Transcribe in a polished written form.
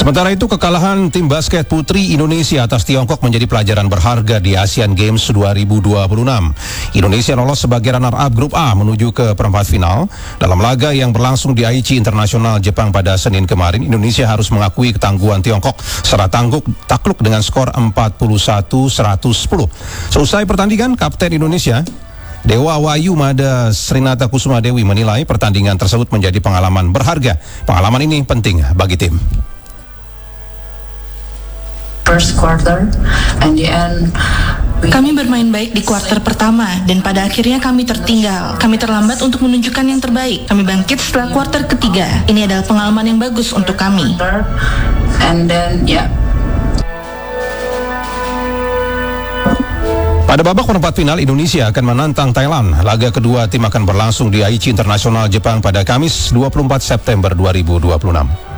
Sementara itu, kekalahan tim basket putri Indonesia atas Tiongkok menjadi pelajaran berharga di Asian Games 2026. Indonesia lolos sebagai runner-up grup A menuju ke perempat final. Dalam laga yang berlangsung di Aichi Internasional Jepang pada Senin kemarin, Indonesia harus mengakui ketangguhan Tiongkok secara takluk dengan skor 41-110. Seusai pertandingan, Kapten Indonesia Dewa Wahyu Mada Srinata Kusuma Dewi menilai pertandingan tersebut menjadi pengalaman berharga. Pengalaman ini penting bagi tim. First quarter, and the end, kami bermain baik di kuarter pertama dan pada akhirnya kami tertinggal. Kami terlambat untuk menunjukkan yang terbaik. Kami bangkit setelah kuarter ketiga. Ini adalah pengalaman yang bagus untuk kami. and then Pada babak perempat final, Indonesia akan menantang Thailand. Laga kedua tim akan berlangsung di Aichi Internasional Jepang pada Kamis 24 September 2026.